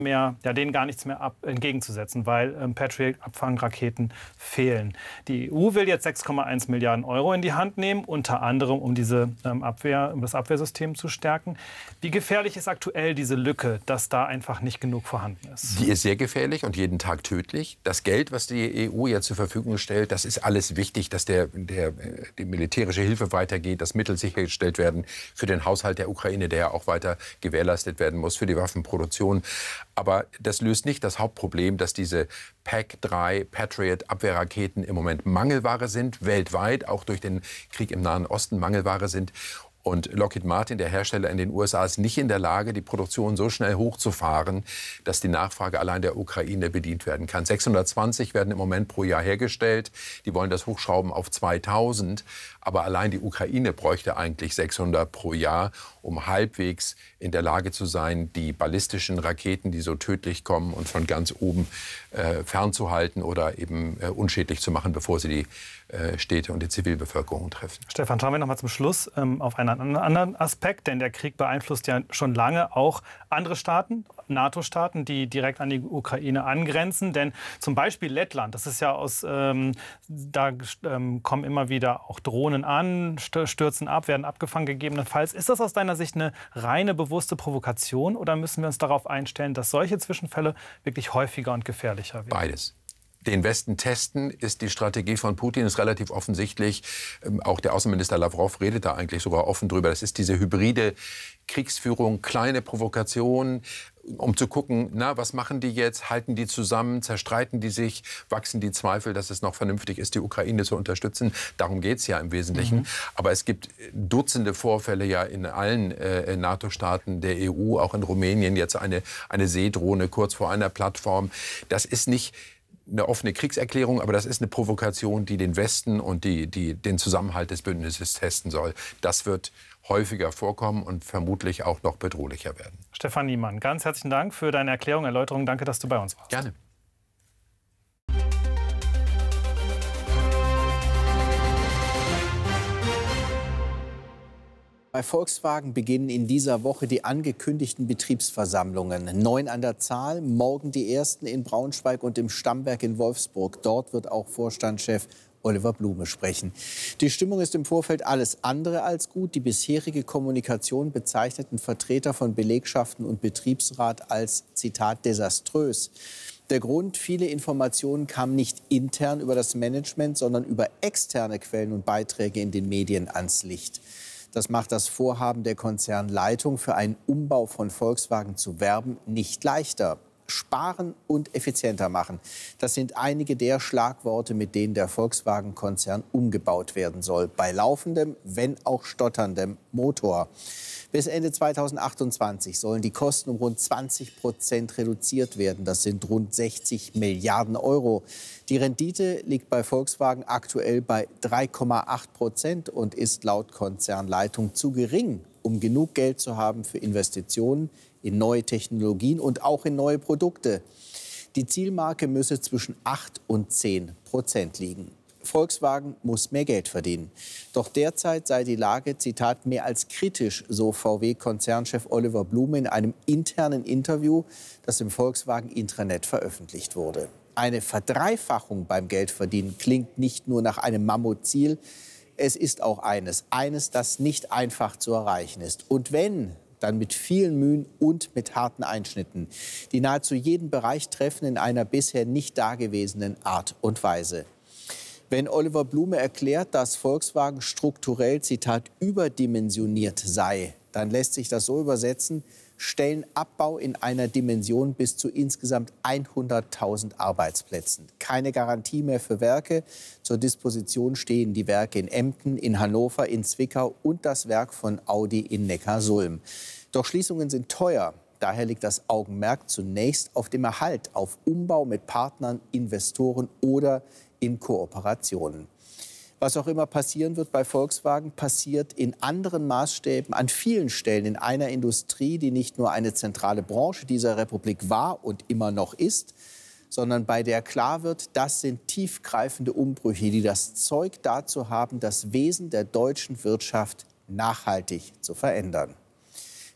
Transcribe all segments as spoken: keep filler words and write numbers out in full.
mehr, ja, denen gar nichts mehr ab, entgegenzusetzen, weil ähm, Patriot-Abfangraketen fehlen. Die E U will jetzt sechs Komma eins Milliarden Euro in die Hand nehmen, unter anderem um diese ähm, Abwehr, um das Abwehrsystem zu stärken. Wie gefährlich ist aktuell diese Lücke, dass da einfach nicht genug vorhanden ist? Die ist sehr gefährlich und jeden Tag tödlich. Das Geld, was die E U jetzt zur Verfügung stellt, das ist alles wichtig, dass der, der, die militärische Hilfe weitergeht, dass Mittel sichergestellt werden für den Haushalt der Ukraine, der ja auch weiter gewährleistet werden muss, für die Waffenproduktion. Aber das löst nicht das Hauptproblem, dass diese P A C drei Patriot-Abwehrraketen im Moment Mangelware sind, weltweit, auch durch den Krieg im Nahen Osten Mangelware sind. Und Lockheed Martin, der Hersteller in den U S A, ist nicht in der Lage, die Produktion so schnell hochzufahren, dass die Nachfrage allein der Ukraine bedient werden kann. sechshundertzwanzig werden im Moment pro Jahr hergestellt. Die wollen das hochschrauben auf zweitausend. Aber allein die Ukraine bräuchte eigentlich sechshundert pro Jahr, um halbwegs in der Lage zu sein, die ballistischen Raketen, die so tödlich kommen und von ganz oben äh, fernzuhalten oder eben äh, unschädlich zu machen, bevor sie die äh, Städte und die Zivilbevölkerung treffen. Stefan, schauen wir noch mal zum Schluss ähm, auf einen anderen Aspekt, denn der Krieg beeinflusst ja schon lange auch andere Staaten, NATO-Staaten, die direkt an die Ukraine angrenzen. Denn zum Beispiel Lettland, das ist ja aus, ähm, da ähm, kommen immer wieder auch Drohnen an, stürzen ab, werden abgefangen gegebenenfalls. Ist das aus deiner Sicht eine reine bewusste Provokation oder müssen wir uns darauf einstellen, dass solche Zwischenfälle wirklich häufiger und gefährlicher werden? Beides. Den Westen testen ist die Strategie von Putin, ist relativ offensichtlich. Auch der Außenminister Lavrov redet da eigentlich sogar offen drüber. Das ist diese hybride Kriegsführung, kleine Provokation, um zu gucken, na, was machen die jetzt? Halten die zusammen? Zerstreiten die sich? Wachsen die Zweifel, dass es noch vernünftig ist, die Ukraine zu unterstützen? Darum geht es ja im Wesentlichen. Mhm. Aber es gibt Dutzende Vorfälle ja in allen äh, NATO-Staaten der E U, auch in Rumänien jetzt eine, eine Seedrohne kurz vor einer Plattform. Das ist nicht eine offene Kriegserklärung, aber das ist eine Provokation, die den Westen und die, die, den Zusammenhalt des Bündnisses testen soll. Das wird häufiger vorkommen und vermutlich auch noch bedrohlicher werden. Stefan Niemann, ganz herzlichen Dank für deine Erklärung, Erläuterung. Danke, dass du bei uns warst. Gerne. Bei Volkswagen beginnen in dieser Woche die angekündigten Betriebsversammlungen. Neun an der Zahl, morgen die ersten in Braunschweig und im Stammwerk in Wolfsburg. Dort wird auch Vorstandschef Oliver Blume sprechen. Die Stimmung ist im Vorfeld alles andere als gut. Die bisherige Kommunikation bezeichneten Vertreter von Belegschaften und Betriebsrat als, Zitat, desaströs. Der Grund, viele Informationen kamen nicht intern über das Management, sondern über externe Quellen und Beiträge in den Medien ans Licht. Das macht das Vorhaben der Konzernleitung, für einen Umbau von Volkswagen zu werben, nicht leichter. Sparen und effizienter machen. Das sind einige der Schlagworte, mit denen der Volkswagen-Konzern umgebaut werden soll. Bei laufendem, wenn auch stotterndem Motor. Bis Ende zweitausendachtundzwanzig sollen die Kosten um rund zwanzig Prozent reduziert werden. Das sind rund sechzig Milliarden Euro. Die Rendite liegt bei Volkswagen aktuell bei drei Komma acht Prozent und ist laut Konzernleitung zu gering, um genug Geld zu haben für Investitionen in neue Technologien und auch in neue Produkte. Die Zielmarke müsse zwischen acht und zehn Prozent liegen. Volkswagen muss mehr Geld verdienen. Doch derzeit sei die Lage, Zitat, mehr als kritisch, so V W-Konzernchef Oliver Blume in einem internen Interview, das im Volkswagen-Intranet veröffentlicht wurde. Eine Verdreifachung beim Geldverdienen klingt nicht nur nach einem Mammutziel, es ist auch eines, eines, das nicht einfach zu erreichen ist. Und wenn, dann mit vielen Mühen und mit harten Einschnitten, die nahezu jeden Bereich treffen in einer bisher nicht dagewesenen Art und Weise. Wenn Oliver Blume erklärt, dass Volkswagen strukturell, Zitat, überdimensioniert sei, dann lässt sich das so übersetzen: Stellenabbau in einer Dimension bis zu insgesamt hunderttausend Arbeitsplätzen. Keine Garantie mehr für Werke. Zur Disposition stehen die Werke in Emden, in Hannover, in Zwickau und das Werk von Audi in Neckarsulm. Doch Schließungen sind teuer. Daher liegt das Augenmerk zunächst auf dem Erhalt, auf Umbau mit Partnern, Investoren oder in Kooperationen. Was auch immer passieren wird bei Volkswagen, passiert in anderen Maßstäben an vielen Stellen in einer Industrie, die nicht nur eine zentrale Branche dieser Republik war und immer noch ist, sondern bei der klar wird, das sind tiefgreifende Umbrüche, die das Zeug dazu haben, das Wesen der deutschen Wirtschaft nachhaltig zu verändern.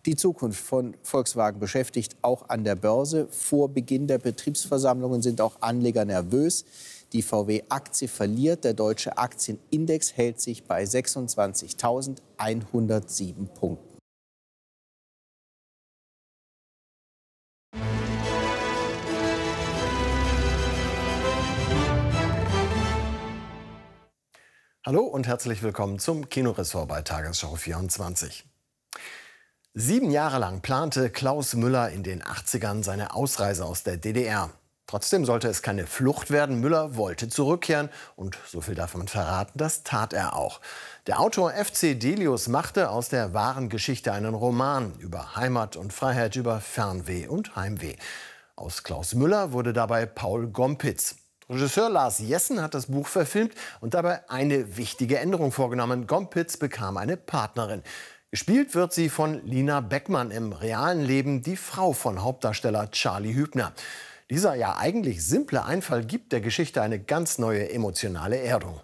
Die Zukunft von Volkswagen beschäftigt auch an der Börse. Vor Beginn der Betriebsversammlungen sind auch Anleger nervös. Die V W-Aktie verliert. Der deutsche Aktienindex hält sich bei sechsundzwanzigtausendeinhundertsieben Punkten. Hallo und herzlich willkommen zum Kinoressort bei Tagesschau vierundzwanzig. Sieben Jahre lang plante Klaus Müller in den achtzigern seine Ausreise aus der D D R. Trotzdem sollte es keine Flucht werden. Müller wollte zurückkehren und so viel darf man verraten, das tat er auch. Der Autor F C Delius machte aus der wahren Geschichte einen Roman über Heimat und Freiheit, über Fernweh und Heimweh. Aus Klaus Müller wurde dabei Paul Gompitz. Regisseur Lars Jessen hat das Buch verfilmt und dabei eine wichtige Änderung vorgenommen. Gompitz bekam eine Partnerin. Gespielt wird sie von Lina Beckmann, im realen Leben die Frau von Hauptdarsteller Charlie Hübner. Dieser ja eigentlich simple Einfall gibt der Geschichte eine ganz neue emotionale Erdung.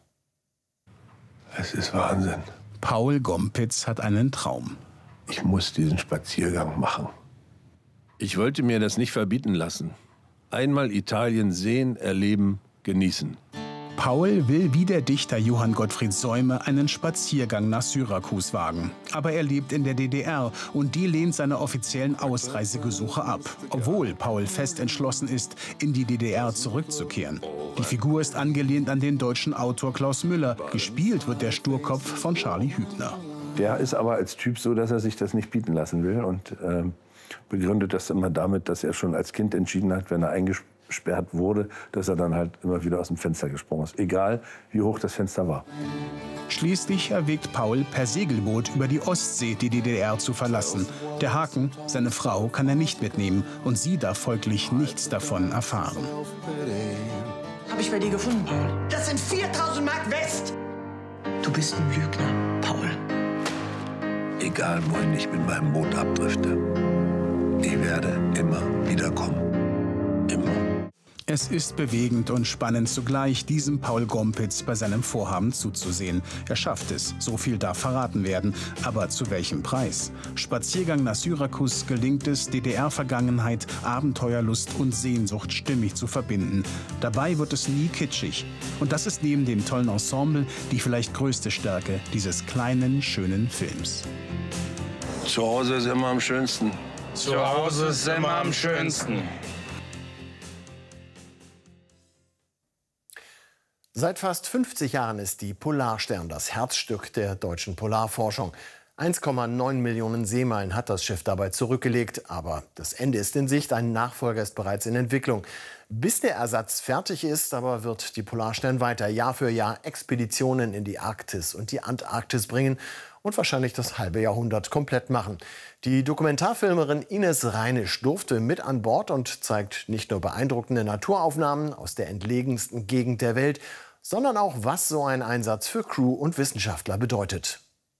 Es ist Wahnsinn. Paul Gompitz hat einen Traum. Ich muss diesen Spaziergang machen. Ich wollte mir das nicht verbieten lassen. Einmal Italien sehen, erleben, genießen. Paul will wie der Dichter Johann Gottfried Säume einen Spaziergang nach Syrakus wagen. Aber er lebt in der D D R und die lehnt seine offiziellen Ausreisegesuche ab. Obwohl Paul fest entschlossen ist, in die D D R zurückzukehren. Die Figur ist angelehnt an den deutschen Autor Klaus Müller. Gespielt wird der Sturkopf von Charlie Hübner. Der ist aber als Typ so, dass er sich das nicht bieten lassen will und äh, begründet das immer damit, dass er schon als Kind entschieden hat, wenn er eingesperrt wurde, dass er dann halt immer wieder aus dem Fenster gesprungen ist. Egal, wie hoch das Fenster war. Schließlich erwägt Paul, per Segelboot über die Ostsee die D D R zu verlassen. Der Haken, seine Frau kann er nicht mitnehmen und sie darf folglich nichts davon erfahren. Hab ich bei dir gefunden, Paul. Das sind viertausend Mark West. Du bist ein Lügner, Paul. Egal, wohin ich mit meinem Boot abdrifte, ich werde immer wiederkommen. Immer. Es ist bewegend und spannend zugleich, diesem Paul Gompitz bei seinem Vorhaben zuzusehen. Er schafft es, so viel darf verraten werden. Aber zu welchem Preis? Spaziergang nach Syrakus gelingt es, D D R-Vergangenheit, Abenteuerlust und Sehnsucht stimmig zu verbinden. Dabei wird es nie kitschig. Und das ist neben dem tollen Ensemble die vielleicht größte Stärke dieses kleinen, schönen Films. Zu Hause ist immer am schönsten. Zu Hause ist immer am schönsten. Seit fast fünfzig Jahren ist die Polarstern das Herzstück der deutschen Polarforschung. eins Komma neun Millionen Seemeilen hat das Schiff dabei zurückgelegt. Aber das Ende ist in Sicht, ein Nachfolger ist bereits in Entwicklung. Bis der Ersatz fertig ist, aber wird die Polarstern weiter Jahr für Jahr Expeditionen in die Arktis und die Antarktis bringen und wahrscheinlich das halbe Jahrhundert komplett machen. Die Dokumentarfilmerin Ines Reinisch durfte mit an Bord und zeigt nicht nur beeindruckende Naturaufnahmen aus der entlegensten Gegend der Welt, sondern auch, was so ein Einsatz für Crew und Wissenschaftler bedeutet.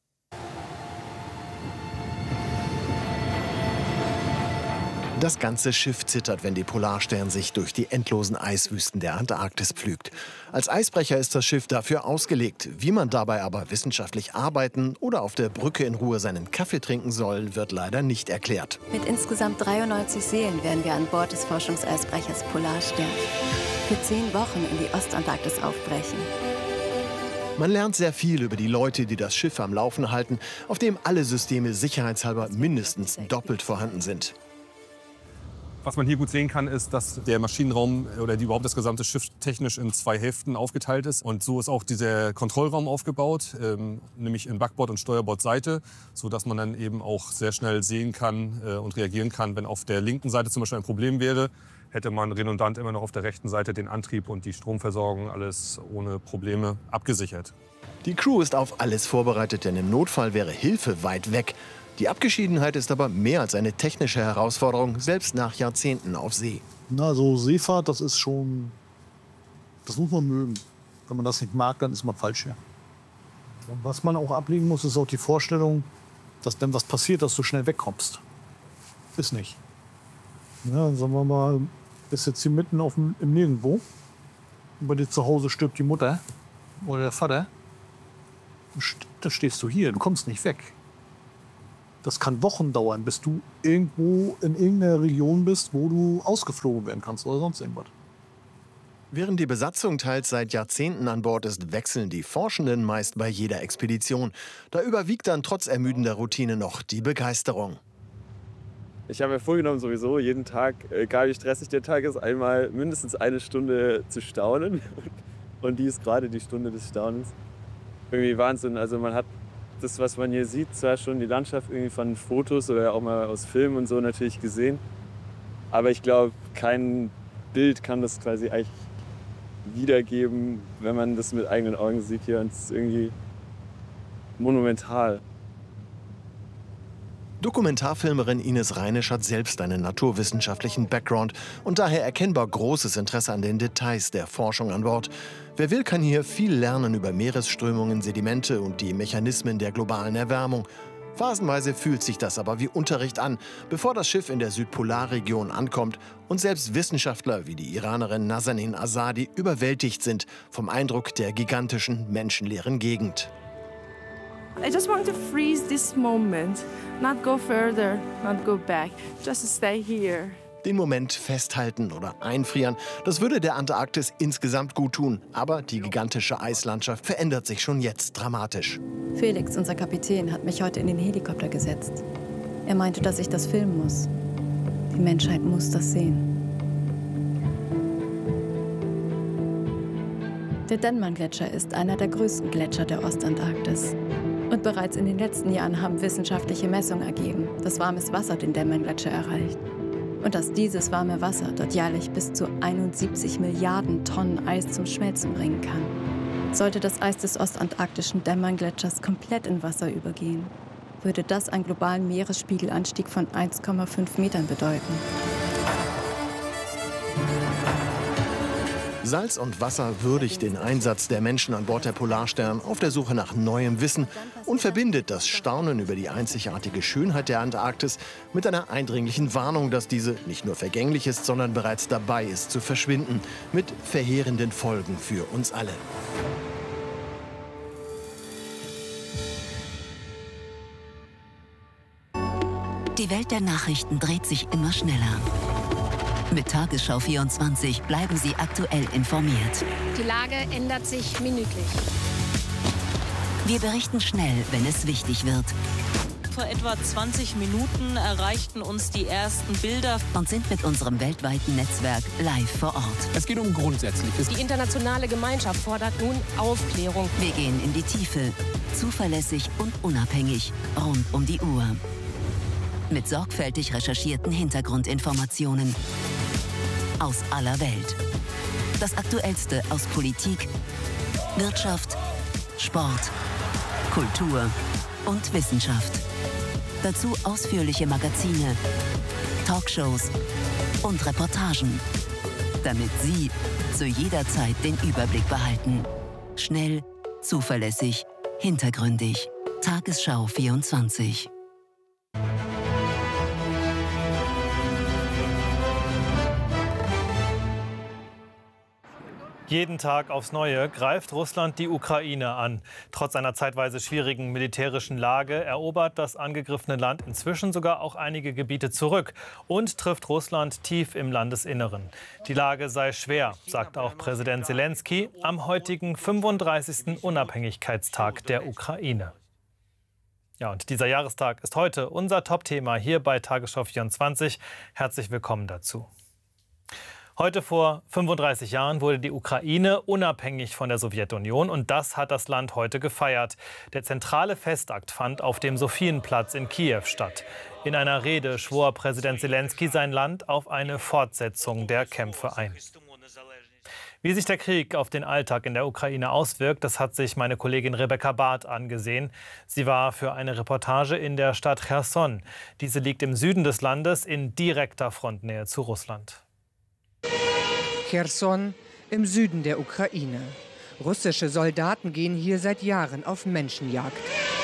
Das ganze Schiff zittert, wenn die Polarstern sich durch die endlosen Eiswüsten der Antarktis pflügt. Als Eisbrecher ist das Schiff dafür ausgelegt. Wie man dabei aber wissenschaftlich arbeiten oder auf der Brücke in Ruhe seinen Kaffee trinken soll, wird leider nicht erklärt. Mit insgesamt dreiundneunzig Seelen werden wir an Bord des Forschungseisbrechers Polarstern für zehn Wochen in die Ostantarktis aufbrechen. Man lernt sehr viel über die Leute, die das Schiff am Laufen halten, auf dem alle Systeme sicherheitshalber mindestens doppelt vorhanden sind. Was man hier gut sehen kann, ist, dass der Maschinenraum oder die, überhaupt das gesamte Schiff technisch in zwei Hälften aufgeteilt ist. Und so ist auch dieser Kontrollraum aufgebaut, ähm, nämlich in Backbord- und Steuerbordseite, sodass man dann eben auch sehr schnell sehen kann äh, und reagieren kann, wenn auf der linken Seite zum Beispiel ein Problem wäre. Hätte man redundant immer noch auf der rechten Seite den Antrieb und die Stromversorgung alles ohne Probleme abgesichert. Die Crew ist auf alles vorbereitet, denn im Notfall wäre Hilfe weit weg. Die Abgeschiedenheit ist aber mehr als eine technische Herausforderung, selbst nach Jahrzehnten auf See. Na, so Seefahrt, das ist schon, das muss man mögen. Wenn man das nicht mag, dann ist man falsch hier. Und was man auch ablegen muss, ist auch die Vorstellung, dass wenn was passiert, dass du schnell wegkommst. Ist nicht. Ja, sagen wir mal, bist jetzt hier mitten auf dem, im Nirgendwo. Und bei dir zu Hause stirbt die Mutter oder der Vater. Da stehst du hier, du kommst nicht weg. Das kann Wochen dauern, bis du irgendwo in irgendeiner Region bist, wo du ausgeflogen werden kannst oder sonst irgendwas. Während die Besatzung teils seit Jahrzehnten an Bord ist, wechseln die Forschenden meist bei jeder Expedition. Da überwiegt dann trotz ermüdender Routine noch die Begeisterung. Ich habe mir vorgenommen, sowieso jeden Tag, egal wie stressig der Tag ist, einmal mindestens eine Stunde zu staunen. Und die ist gerade die Stunde des Staunens. Irgendwie Wahnsinn. Also man hat das, was man hier sieht, zwar schon die Landschaft irgendwie von Fotos oder auch mal aus Filmen und so natürlich gesehen. Aber ich glaube, kein Bild kann das quasi eigentlich wiedergeben, wenn man das mit eigenen Augen sieht hier. Und es ist irgendwie monumental. Dokumentarfilmerin Ines Reinisch hat selbst einen naturwissenschaftlichen Background und daher erkennbar großes Interesse an den Details der Forschung an Bord. Wer will, kann hier viel lernen über Meeresströmungen, Sedimente und die Mechanismen der globalen Erwärmung. Phasenweise fühlt sich das aber wie Unterricht an, bevor das Schiff in der Südpolarregion ankommt und selbst Wissenschaftler wie die Iranerin Nazanin Azadi überwältigt sind vom Eindruck der gigantischen, menschenleeren Gegend. I just want to freeze this moment, not go further, not go back, just stay here. Den Moment festhalten oder einfrieren, das würde der Antarktis insgesamt gut tun. Aber die gigantische Eislandschaft verändert sich schon jetzt dramatisch. Felix, unser Kapitän, hat mich heute in den Helikopter gesetzt. Er meinte, dass ich das filmen muss. Die Menschheit muss das sehen. Der Denman-Gletscher ist einer der größten Gletscher der Ostantarktis. Und bereits in den letzten Jahren haben wissenschaftliche Messungen ergeben, dass warmes Wasser den Denman-Gletscher erreicht. Und dass dieses warme Wasser dort jährlich bis zu einundsiebzig Milliarden Tonnen Eis zum Schmelzen bringen kann. Sollte das Eis des ostantarktischen Denman-Gletschers komplett in Wasser übergehen, würde das einen globalen Meeresspiegelanstieg von eins Komma fünf Metern bedeuten. Salz und Wasser würdigt den Einsatz der Menschen an Bord der Polarstern auf der Suche nach neuem Wissen und verbindet das Staunen über die einzigartige Schönheit der Antarktis mit einer eindringlichen Warnung, dass diese nicht nur vergänglich ist, sondern bereits dabei ist zu verschwinden, mit verheerenden Folgen für uns alle. Die Welt der Nachrichten dreht sich immer schneller. Mit Tagesschau vierundzwanzig bleiben Sie aktuell informiert. Die Lage ändert sich minütlich. Wir berichten schnell, wenn es wichtig wird. Vor etwa zwanzig Minuten erreichten uns die ersten Bilder und sind mit unserem weltweiten Netzwerk live vor Ort. Es geht um Grundsätzliches. Die internationale Gemeinschaft fordert nun Aufklärung. Wir gehen in die Tiefe, zuverlässig und unabhängig, rund um die Uhr. Mit sorgfältig recherchierten Hintergrundinformationen aus aller Welt. Das Aktuellste aus Politik, Wirtschaft, Sport, Kultur und Wissenschaft. Dazu ausführliche Magazine, Talkshows und Reportagen, damit Sie zu jeder Zeit den Überblick behalten. Schnell, zuverlässig, hintergründig. Tagesschau vierundzwanzig. Jeden Tag aufs Neue greift Russland die Ukraine an. Trotz einer zeitweise schwierigen militärischen Lage erobert das angegriffene Land inzwischen sogar auch einige Gebiete zurück und trifft Russland tief im Landesinneren. Die Lage sei schwer, sagt auch Präsident Selenskyj am heutigen fünfunddreißigsten Unabhängigkeitstag der Ukraine. Ja, und dieser Jahrestag ist heute unser Top-Thema hier bei Tagesschau vierundzwanzig. Herzlich willkommen dazu. Heute vor fünfunddreißig Jahren wurde die Ukraine unabhängig von der Sowjetunion und das hat das Land heute gefeiert. Der zentrale Festakt fand auf dem Sophienplatz in Kiew statt. In einer Rede schwor Präsident Selenskyj sein Land auf eine Fortsetzung der Kämpfe ein. Wie sich der Krieg auf den Alltag in der Ukraine auswirkt, das hat sich meine Kollegin Rebecca Barth angesehen. Sie war für eine Reportage in der Stadt Cherson. Diese liegt im Süden des Landes in direkter Frontnähe zu Russland. Cherson im Süden der Ukraine. Russische Soldaten gehen hier seit Jahren auf Menschenjagd.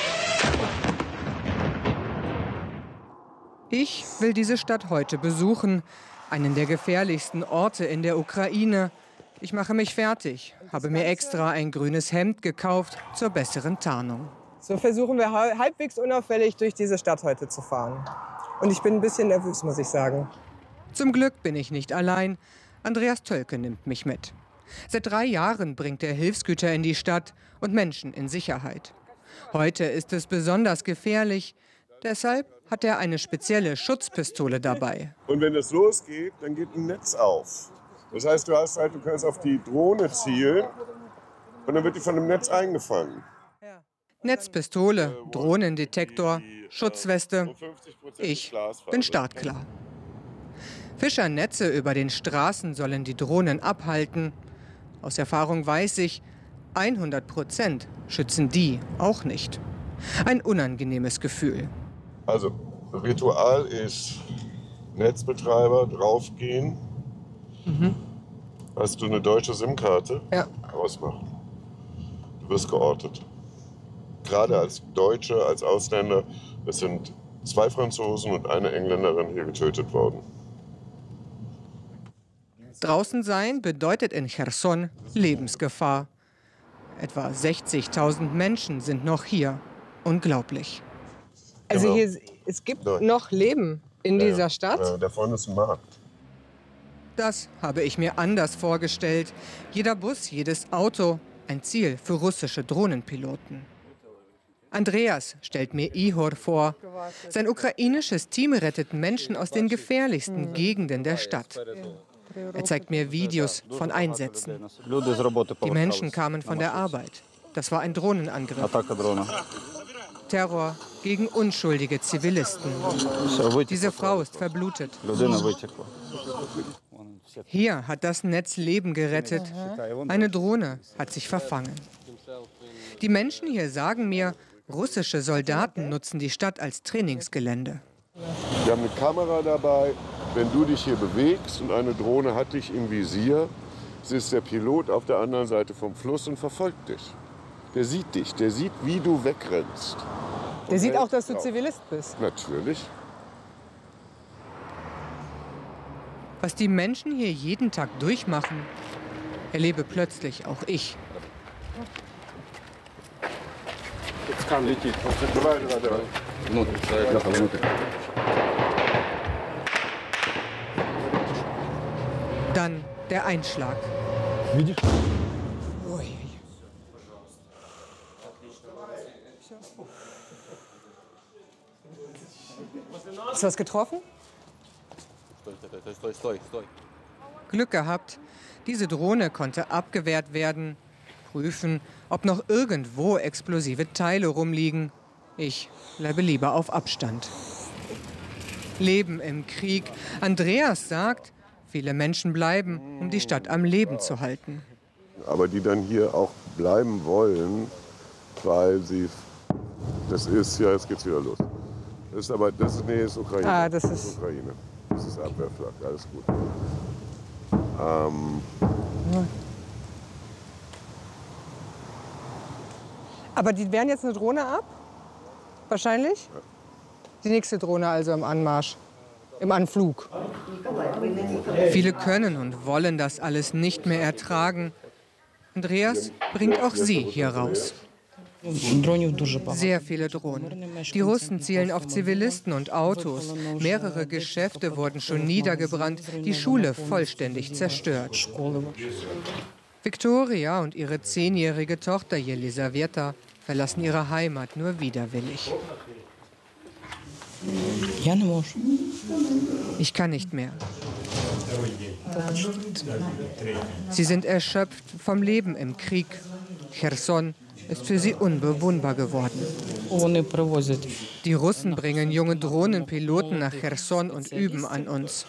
Ich will diese Stadt heute besuchen, einen der gefährlichsten Orte in der Ukraine. Ich mache mich fertig, habe mir extra ein grünes Hemd gekauft zur besseren Tarnung. So versuchen wir halbwegs unauffällig durch diese Stadt heute zu fahren. Und ich bin ein bisschen nervös, muss ich sagen. Zum Glück bin ich nicht allein. Andreas Tölke nimmt mich mit. Seit drei Jahren bringt er Hilfsgüter in die Stadt und Menschen in Sicherheit. Heute ist es besonders gefährlich. Deshalb hat er eine spezielle Schutzpistole dabei. Und wenn es losgeht, dann geht ein Netz auf. Das heißt, du, hast halt, du kannst auf die Drohne zielen und dann wird die von dem Netz eingefangen. Netzpistole, Drohnendetektor, Schutzweste. Ich bin startklar. Fischernetze über den Straßen sollen die Drohnen abhalten. Aus Erfahrung weiß ich, hundert Prozent schützen die auch nicht. Ein unangenehmes Gefühl. Also, Ritual ist Netzbetreiber draufgehen. Mhm. Hast du eine deutsche SIM-Karte? Ja. Ausmachen. Du wirst geortet. Gerade als Deutsche, als Ausländer, es sind zwei Franzosen und eine Engländerin hier getötet worden. Draußen sein bedeutet in Cherson Lebensgefahr. Etwa sechzigtausend Menschen sind noch hier. Unglaublich. Also hier, es gibt noch Leben in ja, dieser Stadt? Ja, da vorne ist ein Markt. Das habe ich mir anders vorgestellt. Jeder Bus, jedes Auto, ein Ziel für russische Drohnenpiloten. Andreas stellt mir Ihor vor. Sein ukrainisches Team rettet Menschen aus den gefährlichsten Gegenden der Stadt. Er zeigt mir Videos von Einsätzen. Die Menschen kamen von der Arbeit. Das war ein Drohnenangriff. Terror gegen unschuldige Zivilisten. Diese Frau ist verblutet. Hier hat das Netz Leben gerettet. Eine Drohne hat sich verfangen. Die Menschen hier sagen mir, russische Soldaten nutzen die Stadt als Trainingsgelände. Wir haben eine Kamera dabei. Wenn du dich hier bewegst und eine Drohne hat dich im Visier, ist der Pilot auf der anderen Seite vom Fluss und verfolgt dich. Der sieht dich, der sieht, wie du wegrennst. Der sieht auch, dass du Zivilist bist. Natürlich. Was die Menschen hier jeden Tag durchmachen, erlebe plötzlich auch ich. Dann der Einschlag. Ist was getroffen? Glück gehabt, diese Drohne konnte abgewehrt werden. Prüfen, ob noch irgendwo explosive Teile rumliegen. Ich bleibe lieber auf Abstand. Leben im Krieg. Andreas sagt, viele Menschen bleiben, um die Stadt am Leben zu halten. Aber die dann hier auch bleiben wollen, weil sie, das ist, ja, jetzt geht's wieder los. Das ist aber, das ist, nee, ist Ukraine. Ah, das ist, das ist Ukraine. Das ist Abwehrflak, alles gut. Ähm, ja. Aber die wehren jetzt eine Drohne ab? Wahrscheinlich? Ja. Die nächste Drohne also im Anmarsch, im Anflug. Viele können und wollen das alles nicht mehr ertragen. Andreas bringt auch sie hier raus. Sehr viele Drohnen. Die Russen zielen auf Zivilisten und Autos. Mehrere Geschäfte wurden schon niedergebrannt, die Schule vollständig zerstört. Viktoria und ihre zehnjährige Tochter Jelisaweta verlassen ihre Heimat nur widerwillig. Ich kann nicht mehr. Sie sind erschöpft vom Leben im Krieg. Cherson ist für sie unbewohnbar geworden. Die Russen bringen junge Drohnenpiloten nach Cherson und üben an uns.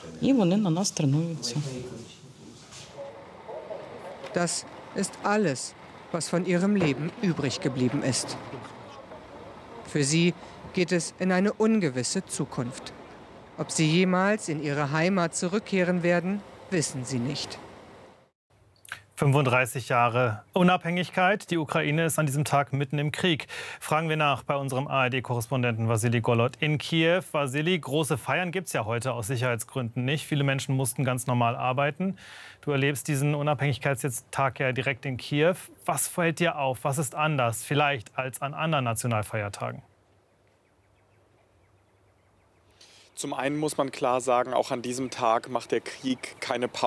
Das ist alles, was von ihrem Leben übrig geblieben ist. Für sie geht es in eine ungewisse Zukunft. Ob sie jemals in ihre Heimat zurückkehren werden, wissen sie nicht. fünfunddreißig Jahre Unabhängigkeit. Die Ukraine ist an diesem Tag mitten im Krieg. Fragen wir nach bei unserem A R D-Korrespondenten Wassili Golod in Kiew. Wassili, große Feiern gibt es ja heute aus Sicherheitsgründen nicht. Viele Menschen mussten ganz normal arbeiten. Du erlebst diesen Unabhängigkeitstag ja direkt in Kiew. Was fällt dir auf? Was ist anders vielleicht als an anderen Nationalfeiertagen? Zum einen muss man klar sagen, auch an diesem Tag macht der Krieg keine Pause.